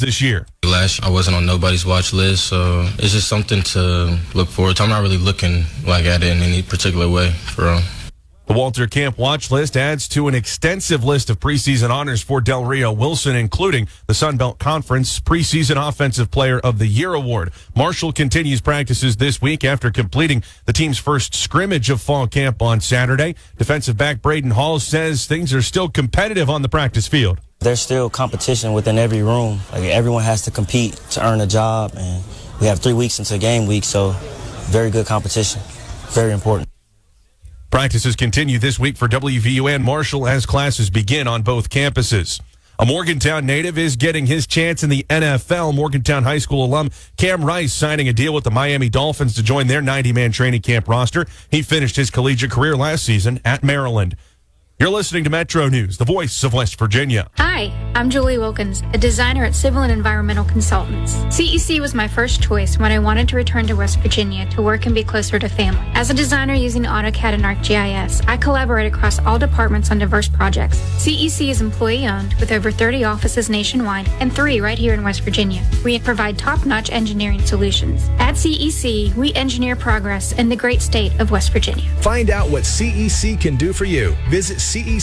this year. Last year, I wasn't on nobody's watch list, so it's just something to look forward to. I'm not really looking at it in any particular way, for real. The Walter Camp watch list adds to an extensive list of preseason honors for Del Rio Wilson, including the Sun Belt Conference Preseason Offensive Player of the Year award. Marshall continues practices this week after completing the team's first scrimmage of fall camp on Saturday. Defensive back Braden Hall says things are still competitive on the practice field. There's still competition within every room. Everyone has to compete to earn a job, and we have 3 weeks into game week, so very good competition, very important. Practices continue this week for WVU and Marshall as classes begin on both campuses. A Morgantown native is getting his chance in the NFL. Morgantown High School alum Cam Rice signing a deal with the Miami Dolphins to join their 90-man training camp roster. He finished his collegiate career last season at Maryland. You're listening to Metro News, the voice of West Virginia. Hi, I'm Julie Wilkins, a designer at Civil and Environmental Consultants. CEC was my first choice when I wanted to return to West Virginia to work and be closer to family. As a designer using AutoCAD and ArcGIS, I collaborate across all departments on diverse projects. CEC is employee-owned with over 30 offices nationwide and 3 right here in West Virginia. We provide top-notch engineering solutions. At CEC, we engineer progress in the great state of West Virginia. Find out what CEC can do for you. Visit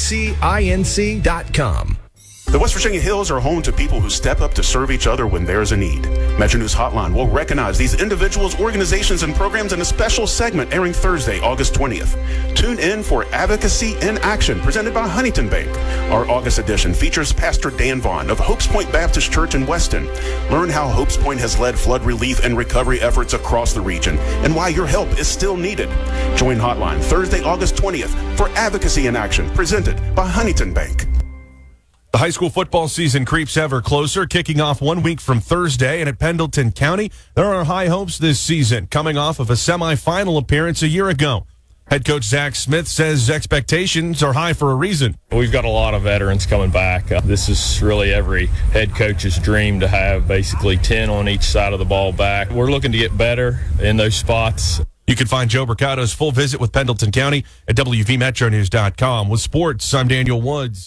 CECinc.com. The West Virginia Hills are home to people who step up to serve each other when there's a need. Metro News Hotline will recognize these individuals, organizations, and programs in a special segment airing Thursday, August 20th. Tune in for Advocacy in Action, presented by Huntington Bank. Our August edition features Pastor Dan Vaughn of Hopes Point Baptist Church in Weston. Learn how Hopes Point has led flood relief and recovery efforts across the region and why your help is still needed. Join Hotline Thursday, August 20th for Advocacy in Action, presented by Huntington Bank. The high school football season creeps ever closer, kicking off 1 week from Thursday. And at Pendleton County, there are high hopes this season, coming off of a semifinal appearance a year ago. Head coach Zach Smith says expectations are high for a reason. We've got a lot of veterans coming back. This is really every head coach's dream to have basically 10 on each side of the ball back. We're looking to get better in those spots. You can find Joe Mercado's full visit with Pendleton County at WVMetroNews.com. With sports, I'm Daniel Woods.